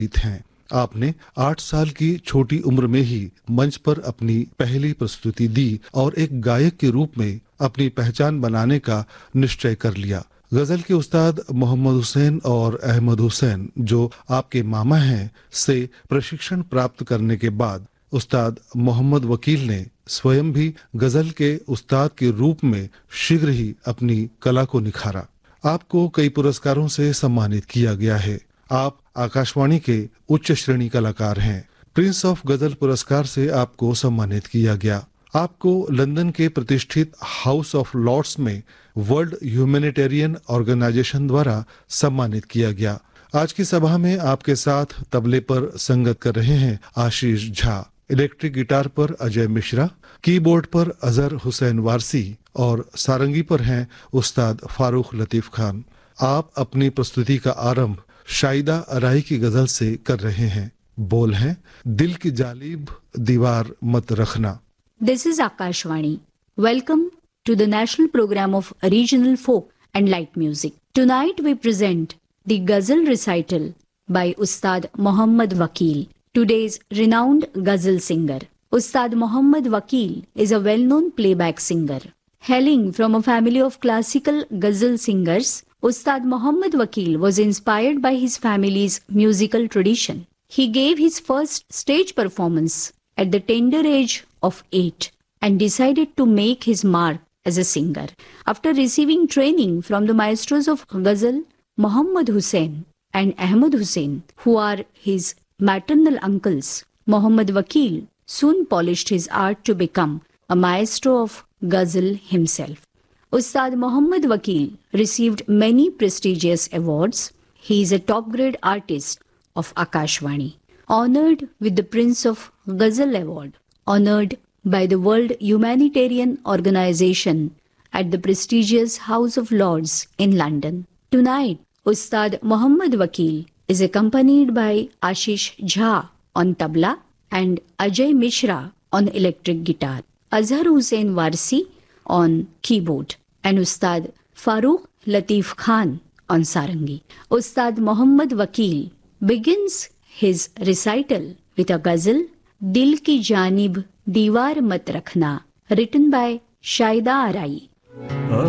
हैं। आपने 8 साल की छोटी उम्र में ही मंच पर अपनी पहली प्रस्तुति दी और एक गायक के रूप में अपनी पहचान बनाने का निश्चय कर लिया। गजल के उस्ताद मोहम्मद हुसैन और अहमद हुसैन, जो आपके मामा हैं, से प्रशिक्षण प्राप्त करने के बाद उस्ताद मोहम्मद वकील ने स्वयं भी गजल के उस्ताद के रूप में शीघ्र ही अपनी कला को निखारा। आपको कई पुरस्कारों से सम्मानित किया गया है। आप आकाशवाणी के उच्च श्रेणी कलाकार हैं। प्रिंस ऑफ गजल पुरस्कार से आपको सम्मानित किया गया। आपको लंदन के प्रतिष्ठित हाउस ऑफ लॉर्ड्स में वर्ल्ड ह्यूमैनिटेरियन ऑर्गेनाइजेशन द्वारा सम्मानित किया गया। आज की सभा में आपके साथ तबले पर संगत कर रहे हैं आशीष झा, इलेक्ट्रिक गिटार पर अजय मिश्रा, कीबोर्ड पर अजहर हुसैन वारसी और सारंगी पर हैं उस्ताद फारूक लतीफ खान। आप अपनी प्रस्तुति का आरंभ शाहिदा अराई की गजल से कर रहे हैं। बोल हैं, दिल की जालिब दीवार मत रखना। This is Akashvani. Welcome to the national program of regional folk and light music. Tonight we present the Ghazal recital by Ustad Mohammad Wakil, today's renowned Ghazal singer. Ustad Mohammad Wakil is a well-known playback singer. Hailing from a family of classical Ghazal singers, Ustad Mohammad Wakil was inspired by his family's musical tradition. He gave his first stage performance at the tender age of 8 and decided to make his mark as a singer. After receiving training from the maestros of Ghazal, Mohammad Hussain and Ahmad Hussain, who are his maternal uncles, Mohammad Wakil soon polished his art to become a maestro of Ghazal himself. Ustad Mohammad Wakil received many prestigious awards. He is a top-grade artist of Akashvani, honored with the Prince of Ghazal Award, honored by the World Humanitarian Organization at the prestigious House of Lords in London. Tonight, Ustad Mohammad Wakil is accompanied by Ashish Jha on tabla and Ajay Mishra on electric guitar, Azhar Hussain Warsi on keyboard, and Ustad Farooq Lateef Khan on sarangi. Ustad Mohammad Wakil begins his recital with a ghazal, Dil ki janib दीवार मत रखना, written by Shahida Arai.